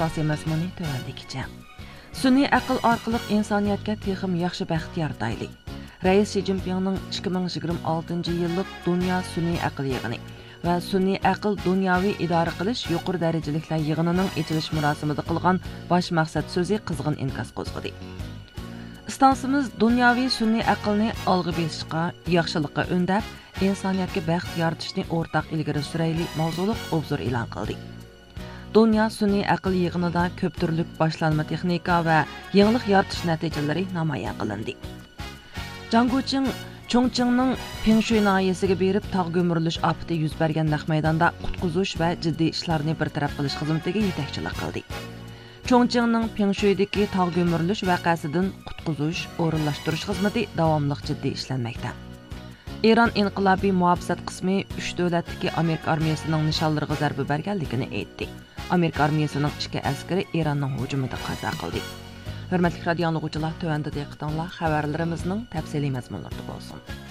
asosiy mazmuni tövendikicha. Sun'iy aql orqali insoniyatga texim yaxshi baxt yaratayli. Rais Xi Jinpingning 2026-yillik Dunyo sun'iy aql yig'ini va sun'iy aql dunyoviy idora qilish yuqori darajaliklar yig'inining ochilish marosimida qilgan bosh maqsad so'zi qizg'in inkas qo'zg'adi. Istansimiz dunyoviy sun'iy aqlni olg'a besishga, yaxshilikqa undab, insoniyatga baxt yaratishni o'rtaq ilgari surayli mavzuliq obzor e'lon qildi. Dunyo sun'iy aql yig'inida ko'p turli boshlanma texnika va yangilik yaratish natijalari namoyon qilindi. Janguching Chongqingning Pingshui nahiyasiga berib tog' ko'mirish ofati yuz bergan naq maydonda qutqizish va jiddiy ishlarni bartaraf qilish xizmatiga yetakchilik qildi. Chongqingning Pingshuidagi tog' ko'mirish voqeasidan qutqizish, o'rinlashtirish xizmati davomli jiddiy ishlanmoqda. Eron inqilobiy muhofizat qismi 3 davlatdagi Amerika armiyasining nishonlariga zarba berganligini aytdi. Amerika armiyasining 2 askari Eronning hujumida qazo qildi. Hörmətli radio dinləyicilər, tövəndə diqqətinizə xəbərlərimizin təfsili məzmunları olsun.